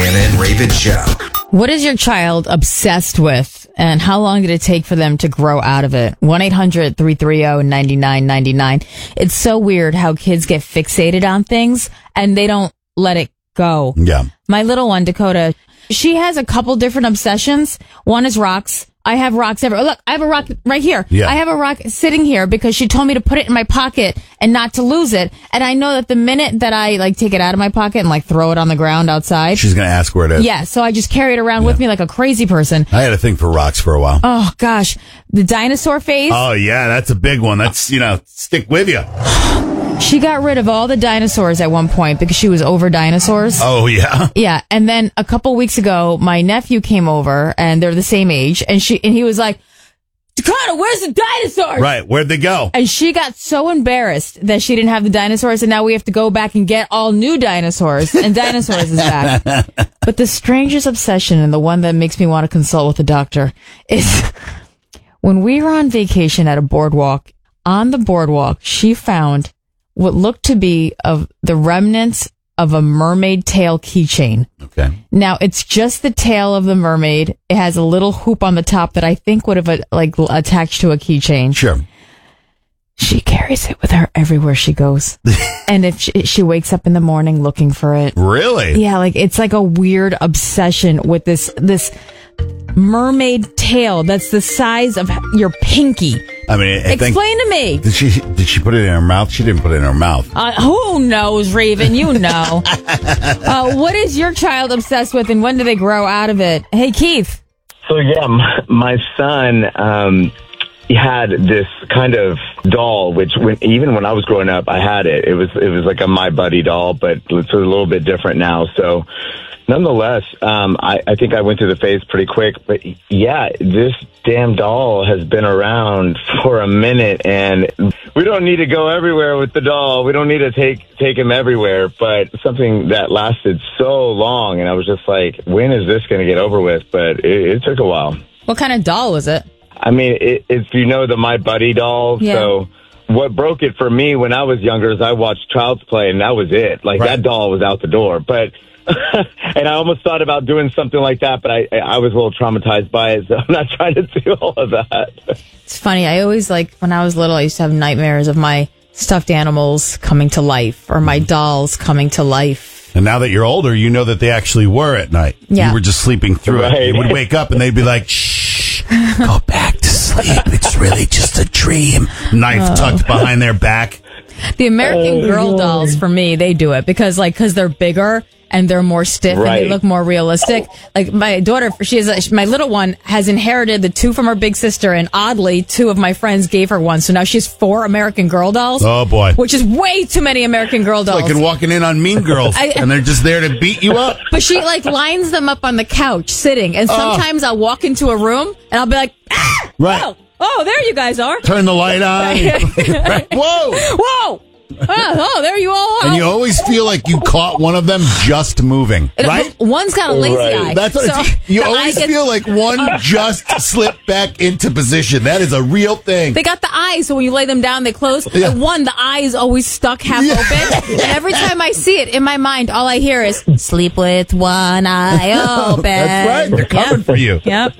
Jana and Raven Show. What is your child obsessed with, and how long did it take for them to grow out of it? 1-800-330-9999. It's so weird how kids get fixated on things and they don't let it go. Yeah. My little one, Dakota, she has a couple different obsessions. One is rocks. I have rocks everywhere. Look, I have a rock right here. Yeah. I have a rock sitting here because she told me to put it in my pocket and not to lose it. And I know that the minute that I take it out of my pocket and throw it on the ground outside, She's going to ask where it is. yeah, so I just carry it around with me like a crazy person. I had a thing for rocks for a while. Oh gosh, the dinosaur phase. Oh, yeah, that's a big one. That's, stick with you. She got rid of all the dinosaurs at one point because she was over dinosaurs. Oh, yeah. Yeah, and then a couple weeks ago, my nephew came over, and they're the same age, and he was like, Dakota, where's the dinosaurs? Right, where'd they go? And she got so embarrassed that she didn't have the dinosaurs, and now we have to go back and get all new dinosaurs, and dinosaurs is back. But the strangest obsession, and the one that makes me want to consult with a doctor, is when we were on vacation at a boardwalk. On the boardwalk, she found what looked to be of the remnants of a mermaid tail keychain. Okay. Now, it's just the tail of the mermaid. It has a little hoop on the top that I think would have attached to a keychain. Sure. She carries it with her everywhere she goes. And if she wakes up in the morning looking for it. Really? Yeah, it's like a weird obsession with this mermaid tail that's the size of your pinky. I mean, explain to me. Did she put it in her mouth? She didn't put it in her mouth. Who knows, Raven? You know. What is your child obsessed with, and when do they grow out of it? Hey, Keith. So, yeah, my son, he had this kind of doll, which even when I was growing up, I had it. It was like a My Buddy doll, but it's a little bit different now. So, nonetheless, I think I went through the phase pretty quick. But, yeah, this damn doll has been around for a minute, and we don't need to go everywhere with the doll. We don't need to take him everywhere. But something that lasted so long, and I was just like, when is this going to get over with? But it took a while. What kind of doll was it? I mean, it's the My Buddy doll. Yeah. So what broke it for me when I was younger is I watched Child's Play, and that was it. That doll was out the door. But and I almost thought about doing something like that, but I was a little traumatized by it, so I'm not trying to do all of that. It's funny. I always, when I was little, I used to have nightmares of my stuffed animals coming to life or my dolls coming to life. And now that you're older, you know that they actually were at night. Yeah. You were just sleeping through it. You would wake up and they'd be like, shh, go back to sleep. It's really just a dream. Knife tucked behind their back. The American Girl dolls, for me, they do it because they're bigger and they're more stiff and they look more realistic. My daughter, my little one has inherited the two from her big sister, and oddly, two of my friends gave her one. So now she has 4 American Girl dolls. Oh, boy. Which is way too many American Girl dolls. It's like walking in on Mean Girls, and they're just there to beat you up. But she lines them up on the couch sitting, and sometimes I'll walk into a room and I'll be like, ah! Right. Oh, there you guys are. Turn the light on. Right. Whoa. Whoa. Oh, there you all are. And you always feel like you caught one of them just moving, right? One's got a lazy eye. That's what you always feel like one just slipped back into position. That is a real thing. They got the eyes, so when you lay them down, they close. Yeah. And one, the eye is always stuck half open. And every time I see it in my mind, all I hear is sleep with one eye open. That's right. They're coming for you. Yep.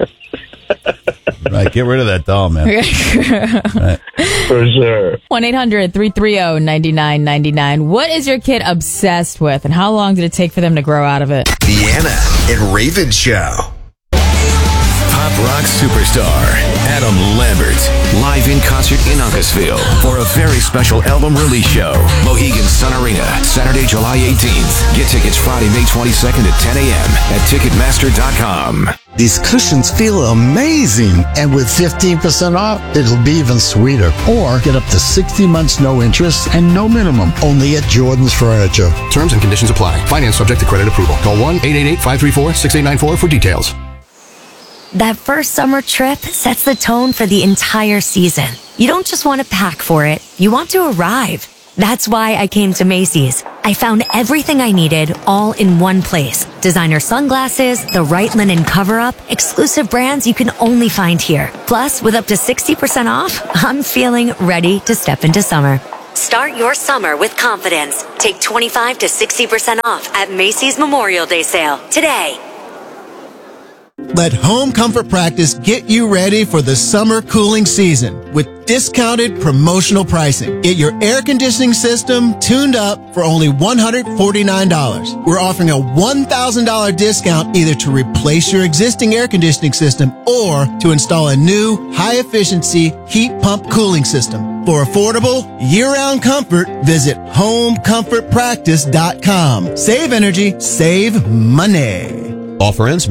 Right, get rid of that doll, man. Right. For sure. 1-800-330-9999. What is your kid obsessed with, and how long did it take for them to grow out of it? Deanna and Raven Show. Pop rock superstar Adam Lambert, live in concert in Uncasville for a very special album release show. Mohegan Sun Arena, Saturday, July 18th. Get tickets Friday, May 22nd at 10 a.m. at Ticketmaster.com. These cushions feel amazing. And with 15% off, it'll be even sweeter. Or get up to 60 months no interest and no minimum. Only at Jordan's Furniture. Terms and conditions apply. Finance subject to credit approval. Call 1-888-534-6894 for details. That first summer trip sets the tone for the entire season. You don't just want to pack for it, you want to arrive. That's why I came to Macy's. I found everything I needed all in one place. Designer sunglasses, the right linen cover-up, exclusive brands you can only find here. Plus, with up to 60% off, I'm feeling ready to step into summer. Start your summer with confidence. Take 25 to 60% off at Macy's Memorial Day sale today. Let Home Comfort Practice get you ready for the summer cooling season with discounted promotional pricing. Get your air conditioning system tuned up for only $149. We're offering a $1,000 discount either to replace your existing air conditioning system or to install a new high-efficiency heat pump cooling system. For affordable, year-round comfort, visit homecomfortpractice.com. Save energy, save money. Offer ends